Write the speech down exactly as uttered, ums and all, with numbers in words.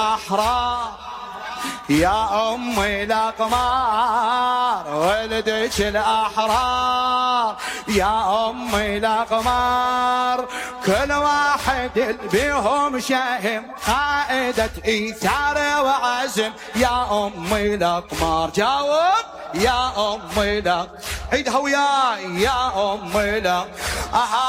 أحرار يا أمي الأقمار، ولدك الأحرار يا أمي الأقمار، كل واحد بيهم شهم قائدة إيثار وعزم يا أمي الأقمار. جاوب يا أمي الأقمار، عيدها وياي يا أمي الأقمار.